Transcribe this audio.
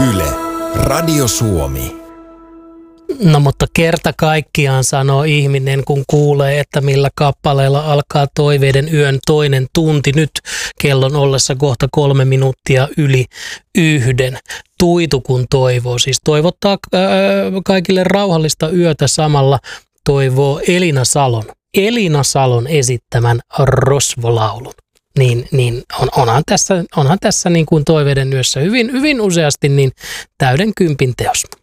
Yle, Radio Suomi. No mutta kerta kaikkiaan sanoo ihminen, kun kuulee, että millä kappaleella alkaa Toiveiden yön toinen tunti. Nyt kellon ollessa kohta 3 minuuttia yli 1. Tuitu kun toivoo. Siis toivottaa kaikille rauhallista yötä samalla. Toivoo Elina Salon esittämän Rosvolaulun. Niin onhan tässä niin kuin Toiveiden yössä hyvin useasti niin täyden kympin teos.